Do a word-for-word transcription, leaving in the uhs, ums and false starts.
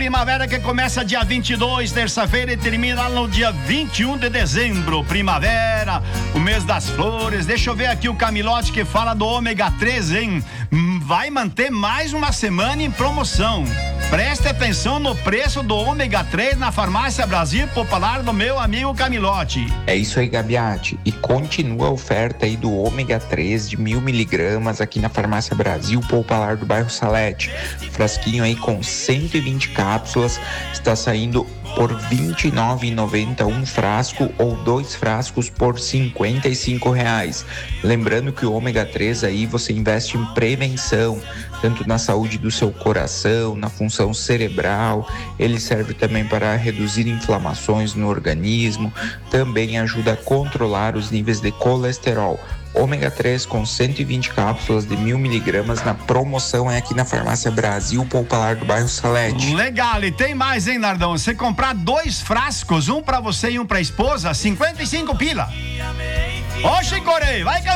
Primavera que começa dia vinte e dois, terça-feira, e termina no dia vinte e um de dezembro. Primavera, o mês das flores. Deixa eu ver aqui o Camilote que fala do ômega três, hein? Vai manter mais uma semana em promoção. Preste atenção no preço do ômega três na Farmácia Brasil Popular do meu amigo Camilote. É isso aí, Gabiati. E continua a oferta aí do ômega três de mil miligramas aqui na Farmácia Brasil Popular do bairro Salete. Frasquinho aí com cento e vinte cápsulas está saindo por vinte e nove reais e noventa centavos um frasco ou dois frascos por cinquenta e cinco reais. Lembrando que o ômega três aí você investe em prevenção, tanto na saúde do seu coração, na função cerebral. Ele serve também para reduzir inflamações no organismo, também ajuda a controlar os níveis de colesterol. Ômega três com cento e vinte cápsulas de mil miligramas na promoção é aqui na Farmácia Brasil Popular do bairro Salete. Legal, e tem mais, hein, Nardão? Você comprar dois frascos, um pra você e um pra esposa, cinquenta e cinco pila. Ô, Chicorei, vai